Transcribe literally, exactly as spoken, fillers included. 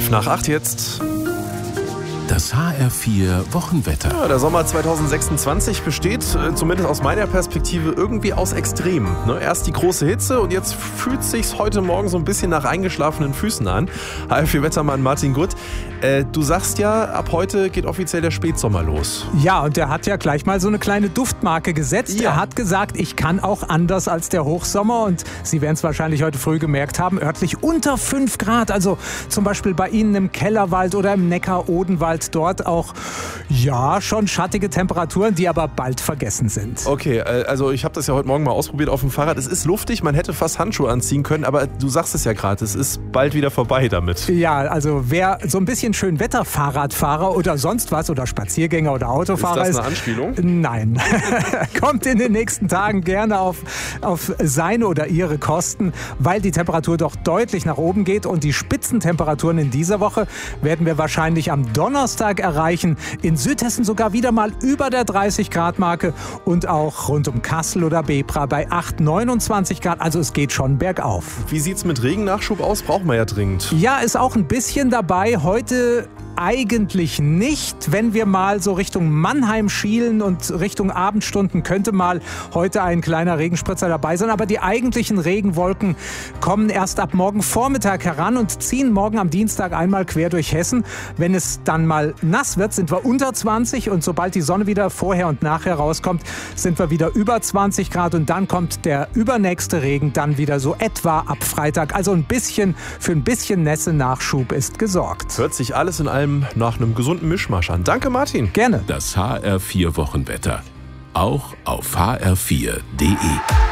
Fünf nach acht jetzt. Das H R vier Wochenwetter. Ja, der Sommer zweitausendsechsundzwanzig besteht, äh, zumindest aus meiner Perspektive, irgendwie aus Extremen. Ne? Erst die große Hitze und jetzt fühlt sich's heute Morgen so ein bisschen nach eingeschlafenen Füßen an. H R vier Wettermann Martin Gutt, äh, du sagst ja, ab heute geht offiziell der Spätsommer los. Ja, und der hat ja gleich mal so eine kleine Duftmarke gesetzt. Ja. Er hat gesagt, ich kann auch anders als der Hochsommer. Und Sie werden es wahrscheinlich heute früh gemerkt haben, örtlich unter fünf Grad. Also zum Beispiel bei Ihnen im Kellerwald oder im Neckar-Odenwald. Dort auch, ja, schon schattige Temperaturen, die aber bald vergessen sind. Okay, also ich habe das ja heute Morgen mal ausprobiert auf dem Fahrrad. Es ist luftig, man hätte fast Handschuhe anziehen können, aber du sagst es ja gerade, es ist bald wieder vorbei damit. Ja, also wer so ein bisschen Schönwetter-Fahrradfahrer oder sonst was oder Spaziergänger oder Autofahrer ist... Ist das eine Anspielung? Nein. Kommt in den nächsten Tagen gerne auf, auf seine oder ihre Kosten, weil die Temperatur doch deutlich nach oben geht und die Spitzentemperaturen in dieser Woche werden wir wahrscheinlich am Donnerstag erreichen. In Südhessen sogar wieder mal über der dreißig Grad Marke und auch rund um Kassel oder Bebra bei acht, neunundzwanzig Grad. Also es geht schon bergauf. Wie sieht's mit Regennachschub aus? Brauchen wir ja dringend. Ja, ist auch ein bisschen dabei. Heute eigentlich nicht. Wenn wir mal so Richtung Mannheim schielen und Richtung Abendstunden, könnte mal heute ein kleiner Regenspritzer dabei sein. Aber die eigentlichen Regenwolken kommen erst ab morgen Vormittag heran und ziehen morgen am Dienstag einmal quer durch Hessen. Wenn es dann mal nass wird, sind wir unter zwanzig und sobald die Sonne wieder vorher und nachher rauskommt, sind wir wieder über zwanzig Grad und dann kommt der übernächste Regen dann wieder so etwa ab Freitag. Also ein bisschen, für ein bisschen Nässe-Nachschub ist gesorgt. Hört sich alles in allem nach einem gesunden Mischmasch an. Danke, Martin. Gerne. Das H R vier Wochenwetter. Auch auf h r vier punkt d e.